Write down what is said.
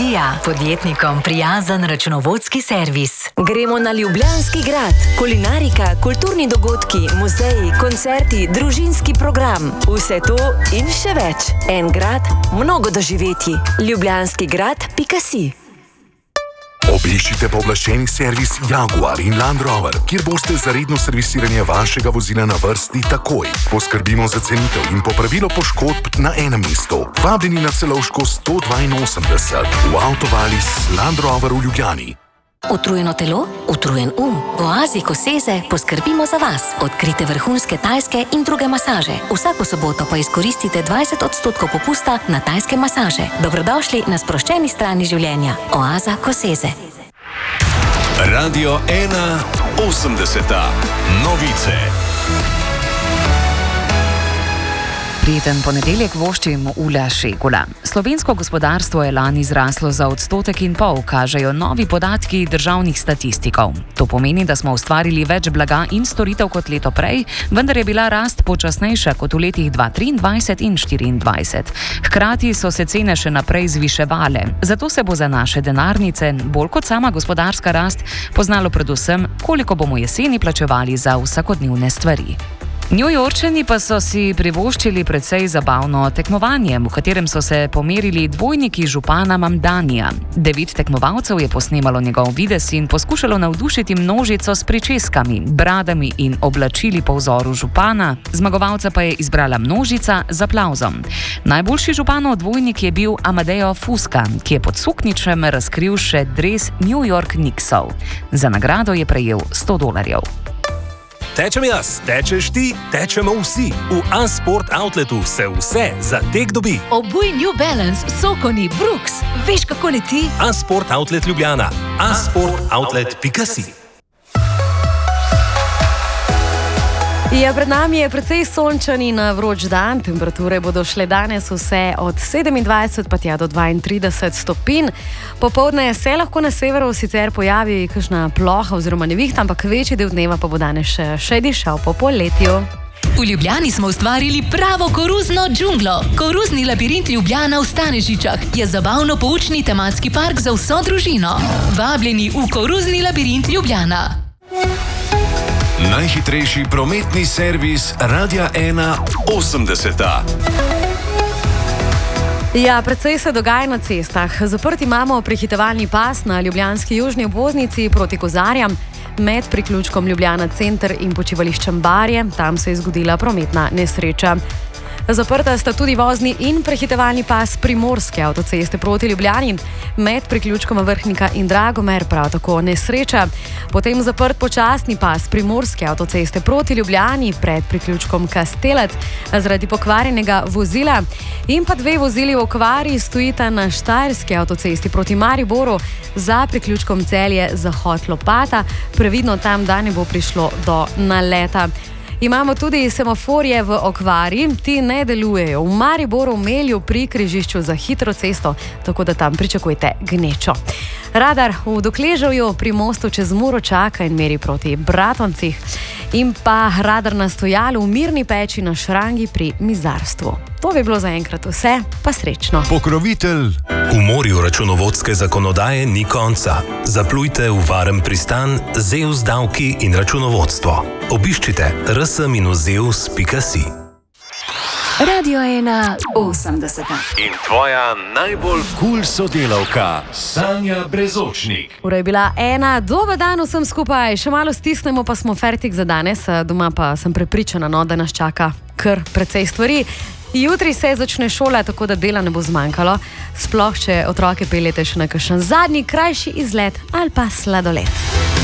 Kija, podjetnikom prijazen računovodski servis. Gremo na Ljubljanski grad. Kulinarika, kulturni dogodki, muzeji, koncerti, družinski program. Vse to in še več. En grad, mnogo doživetij. ljubljanskigrad.si. Obiščite pooblaščeni servis Jaguar in Land Rover, kjer boste za redno servisiranje vašega vozila na vrsti takoj. Poskrbimo za cenitev in popravilo poškodb na enem mestu. Vabljeni na Celovško 182 v Avtovalis Land Rover v Ljubljani. Utrujeno telo, utrujen v Oazi Koseze poskrbimo za vas. Odkrite vrhunske tajske in druge masaže. Vsako soboto pa izkoristite 20% popusta na tajske masaže. Dobrodošli na sproščeni strani življenja. Oaza Koseze. Radio 1 80. Novice. Prijeten ponedeljek voščim Ula Šegula. Slovensko gospodarstvo je lani zraslo za 1,5%, kažejo novi podatki državnih statistikov. To pomeni, da smo ustvarili več blaga in storitev kot leto prej, vendar je bila rast počasnejša kot v letih 2023 in 2024. Hkrati so se cene še naprej zviševale. Zato se bo za naše denarnice, bolj kot sama gospodarska rast, poznalo predvsem, koliko bomo jeseni plačevali za vsakodnevne stvari. Newyorčani pa so si privoščili precej zabavno tekmovanje, v katerem so se pomerili dvojniki župana Mamdanija. 9 tekmovalcev je posnemalo njegov videz in poskušalo navdušiti množico s pričeskami, bradami in oblačili po vzoru župana. Zmagovalca pa je izbrala množica z aplavzom. Najboljši županov dvojnik je bil Amadeo Fusca, ki je pod suknjičem razkril še dres New York Knicksov. Za nagrado je prejel $100. Tečem jaz, tečeš ti, tečemo vsi. V A-Sport Outletu se vse za tek dobi. Obuj New Balance, Sokoni, Brooks. Veš, kako leti? A-Sport Outlet Ljubljana. A-sportoutlet.si. Ja, pred nami je precej sončen in vroč dan. Temperature bodo šle danes vse od 27 pa tja do 32 stopinj. Popoldne se lahko na severu sicer pojavi kakšna ploha oziroma nevihta, ampak večji del dneva pa bo danes še dišal po polletju. V Ljubljani smo ustvarili pravo koruzno džunglo. Koruzni labirint Ljubljana v Stanežičah je zabavno-poučni tematski park za vso družino. Vabljeni v koruzni labirint Ljubljana. Najhitrejši prometni servis Radia 1 80. Ja, precej se dogaja na cestah. Zaprt imamo prehitevalni pas na ljubljanski južni obvoznici proti Kozarjam med priključkom Ljubljana Center in počivališčem Barje. Tam se je zgodila prometna nesreča. Zaprta sta tudi vozni in prehitevalni pas Primorske avtoceste proti Ljubljani med priključkoma Vrhnika in Dragomer, prav tako nesreča. Potem zaprt počasni pas Primorske avtoceste proti Ljubljani pred priključkom Kastelec zaradi pokvarjenega vozila in pa 2 vozili v okvari stojita na Štajerski avtocesti proti Mariboru za priključkom Celje Zahod Lopata. Previdno tam, da ne bo prišlo do naleta. Imamo tudi semaforje v okvari, ti ne delujejo v Mariboru, Melju pri križišču za hitro cesto, tako da tam pričakujte gnečo. Radar v Dokleževju pri mostu čez Muro čaka in meri proti Bratoncih in pa radar na stojalu v Mirni peči na Šrangi pri Mizarstvu. To bi bilo zaenkrat vse, pa srečno. Pokrovitelj. V morju računovodske zakonodaje ni konca. Zaplujte v varen pristan Zeus davki in računovodstvo. Obiščite rs-zeus.si. Radio 1 80. In tvoja najbolj cool sodelavka Sanja Brezočnik. Ura je bila 1, dober dan vsem skupaj, še malo stisnemo, pa smo fertik za danes, doma pa sem prepričana, da nas čaka kar precej stvari. Jutri se začne šola, tako da dela ne bo zmanjkalo, sploh če otroke peljete še na kakšen zadnji krajši izlet ali pa sladoled.